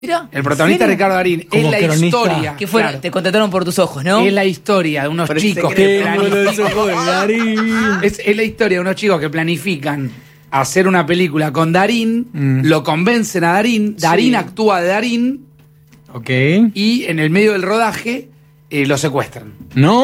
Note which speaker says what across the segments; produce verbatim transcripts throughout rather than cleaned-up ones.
Speaker 1: Mirá,
Speaker 2: El protagonista es Ricardo Darín. Es la
Speaker 3: cronista.
Speaker 2: historia.
Speaker 1: que fue,
Speaker 2: claro.
Speaker 1: te contrataron por tus ojos, ¿no?
Speaker 2: Es la historia de unos
Speaker 4: Pero
Speaker 2: chicos
Speaker 4: ese
Speaker 2: que
Speaker 4: cree-
Speaker 2: planifican. Es, es la historia de unos chicos que planifican hacer una película con Darín,
Speaker 3: Mm.
Speaker 2: lo convencen a Darín, Darín
Speaker 4: Sí.
Speaker 2: actúa de Darín
Speaker 3: Ok.
Speaker 2: y en el medio del rodaje eh, lo secuestran.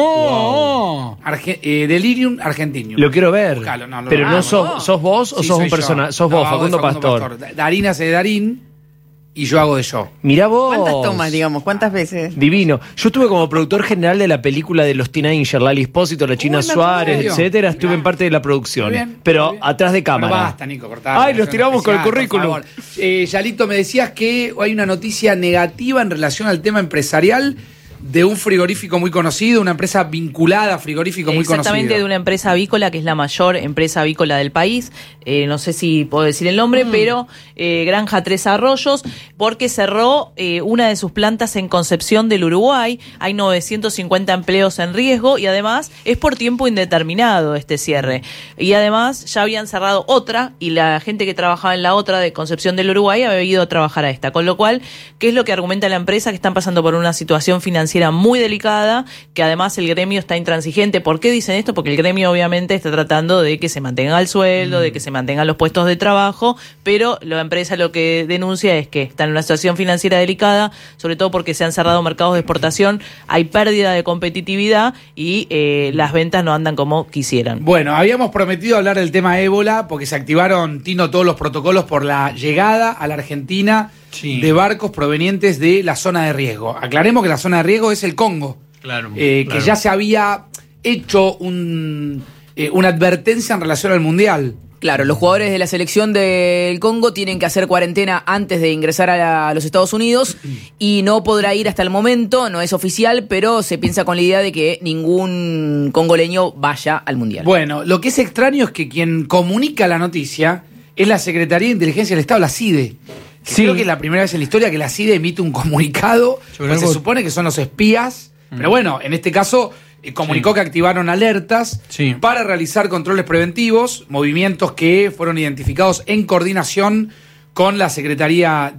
Speaker 3: ¡No!
Speaker 2: Arge- eh, Delirium Argentinium.
Speaker 4: Lo quiero ver.
Speaker 2: Buscalo, no, no,
Speaker 4: Pero
Speaker 2: no,
Speaker 4: no,
Speaker 2: no,
Speaker 4: sos,
Speaker 1: no.
Speaker 4: sos vos o
Speaker 2: Sí,
Speaker 4: sos
Speaker 2: soy
Speaker 4: un
Speaker 2: yo.
Speaker 4: personaje. Sos
Speaker 2: No,
Speaker 4: vos,
Speaker 2: hago de
Speaker 4: Facundo, Pastor.
Speaker 2: Da- Darín hace de Darín y yo hago de yo.
Speaker 4: Mirá vos.
Speaker 5: ¿Cuántas tomas, digamos? ¿Cuántas veces?
Speaker 4: Divino. Yo estuve como productor general de la película de los Teenagers, Lali Espósito, la China
Speaker 2: Uy, ¿en
Speaker 4: Suárez,
Speaker 2: serio?
Speaker 4: etcétera. Estuve en parte de la producción.
Speaker 2: Muy bien,
Speaker 4: pero
Speaker 2: muy bien.
Speaker 4: atrás de
Speaker 2: Pero
Speaker 4: cámara.
Speaker 2: basta, Nico, cortá.
Speaker 4: Ay, los
Speaker 2: Es un
Speaker 4: tiramos con el
Speaker 2: especial,
Speaker 4: currículum.
Speaker 2: por favor. Eh, Yalito, me decías que hay una noticia negativa en relación al tema empresarial de un frigorífico muy conocido, una empresa vinculada a frigorífico muy conocido.
Speaker 1: Exactamente, de una empresa avícola que es la mayor empresa avícola del país. Eh, no sé si puedo decir el nombre,
Speaker 2: Mm.
Speaker 1: pero eh, Granja Tres Arroyos, porque cerró eh, una de sus plantas en Concepción del Uruguay. Hay novecientos cincuenta empleos en riesgo y además es por tiempo indeterminado este cierre. Y además ya habían cerrado otra y la gente que trabajaba en la otra de Concepción del Uruguay había ido a trabajar a esta. Con lo cual, ¿qué es lo que argumenta la empresa? Que están pasando por una situación financiera muy delicada, que además el gremio está intransigente. ¿Por qué dicen esto? Porque el gremio obviamente está tratando de que se mantenga el sueldo, mm. de que se mantengan los puestos de trabajo, pero la empresa lo que denuncia es que está en una situación financiera delicada, sobre todo porque se han cerrado mercados de exportación, hay pérdida de competitividad y eh, las ventas no andan como quisieran.
Speaker 2: Bueno, habíamos prometido hablar del tema ébola porque se activaron, Tino, todos los protocolos por la llegada a la Argentina
Speaker 3: Sí.
Speaker 2: de barcos provenientes de la zona de riesgo. Aclaremos que la zona de riesgo es el Congo,
Speaker 3: Claro.
Speaker 2: eh,
Speaker 3: claro.
Speaker 2: que ya se había hecho un, eh, una advertencia en relación al Mundial.
Speaker 5: Claro, los jugadores de la selección del Congo tienen que hacer cuarentena antes de ingresar a, la- a los Estados Unidos y no podrá ir hasta el momento, no es oficial, pero se piensa con la idea de que ningún congoleño vaya al Mundial.
Speaker 2: Bueno, lo que es extraño es que quien comunica la noticia es la Secretaría de Inteligencia del Estado, la C I D E. Que
Speaker 4: Sí.
Speaker 2: Creo que es la primera vez en la historia que la C I D E emite un comunicado,
Speaker 3: Sobre
Speaker 2: pues se
Speaker 3: algo-
Speaker 2: supone que son los espías, pero bueno, en este caso eh, comunicó
Speaker 3: Sí.
Speaker 2: que activaron alertas
Speaker 3: Sí.
Speaker 2: para realizar controles preventivos, movimientos que fueron identificados en coordinación con la Secretaría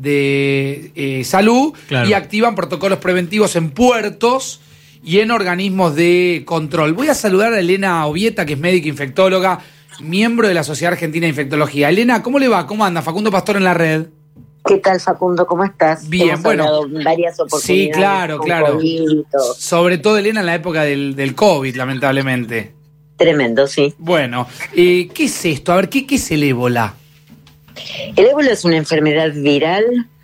Speaker 2: de eh, Salud
Speaker 3: Claro.
Speaker 2: y activan protocolos preventivos en puertos y en organismos de control. Voy a saludar a Elena Ovieta, que es médica infectóloga, miembro de la Sociedad Argentina de Infectología. Elena, ¿cómo le va? ¿Cómo anda? Facundo Pastor en la red.
Speaker 6: ¿Qué tal, Facundo? ¿Cómo estás?
Speaker 2: Bien,
Speaker 6: Hemos
Speaker 2: bueno.
Speaker 6: hablado en varias oportunidades.
Speaker 2: Sí, claro,
Speaker 6: con
Speaker 2: claro.
Speaker 6: COVID y todo.
Speaker 2: Sobre todo, Elena, en la época del, del COVID, lamentablemente.
Speaker 6: Tremendo, sí.
Speaker 2: Bueno, eh, ¿qué es esto? A ver, ¿qué, qué es el ébola?
Speaker 6: El ébola es una enfermedad viral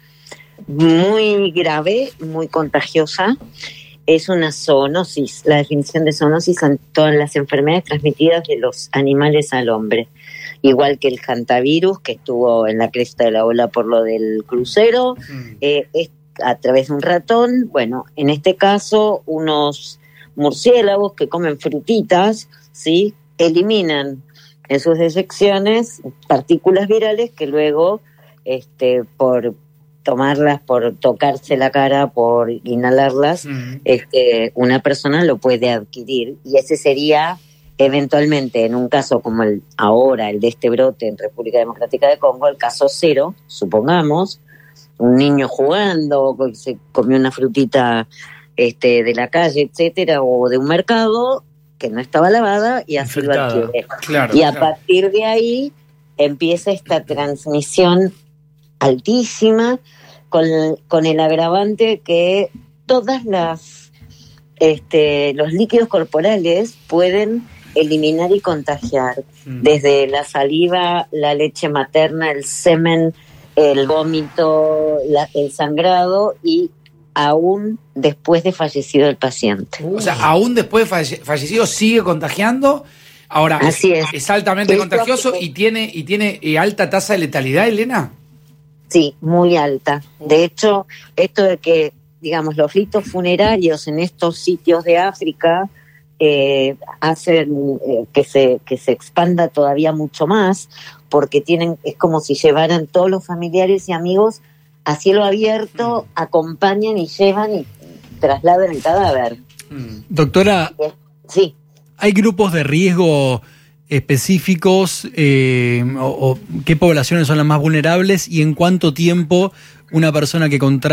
Speaker 6: muy grave, muy contagiosa. Es una zoonosis. La definición de zoonosis son todas las enfermedades transmitidas de los animales al hombre. Igual que el hantavirus, que estuvo en la cresta de la ola por lo del crucero,
Speaker 2: Mm.
Speaker 6: eh, es a través de un ratón. Bueno, en este caso, unos murciélagos que comen frutitas, ¿sí? Eliminan en sus disecciones partículas virales que luego, este, por tomarlas, por tocarse la cara, por inhalarlas,
Speaker 2: Mm.
Speaker 6: este, una persona lo puede adquirir. Y ese sería, eventualmente, en un caso como el ahora, el de este brote en República Democrática de Congo, el caso cero, supongamos, un niño jugando, que se comió una frutita este, de la calle, etcétera, o de un mercado que no estaba lavada y así lo
Speaker 4: Infectada.
Speaker 6: adquiere.
Speaker 2: Claro.
Speaker 6: Y a
Speaker 2: claro.
Speaker 6: partir de ahí empieza esta transmisión altísima con, con el agravante que todas las este, los líquidos corporales pueden eliminar y contagiar,
Speaker 2: Mm.
Speaker 6: desde la saliva, la leche materna, el semen, el vómito, la- el sangrado y aún después de fallecido el paciente.
Speaker 2: O sea, aún después de falle- fallecido sigue contagiando. Ahora,
Speaker 6: Así es.
Speaker 2: es altamente
Speaker 6: Esto-
Speaker 2: contagioso y tiene, y tiene eh, alta tasa de letalidad, Elena.
Speaker 6: Sí, muy alta. De hecho, esto de que, digamos, los ritos funerarios en estos sitios de África eh, hacen eh, que se que se expanda todavía mucho más, porque tienen es como si llevaran todos los familiares y amigos a cielo abierto, acompañan y llevan y trasladan el cadáver.
Speaker 2: Mm.
Speaker 3: Doctora,
Speaker 6: Sí.
Speaker 3: ¿hay grupos de riesgo específicos eh, o, o qué poblaciones son las más vulnerables y en cuánto tiempo una persona que contrae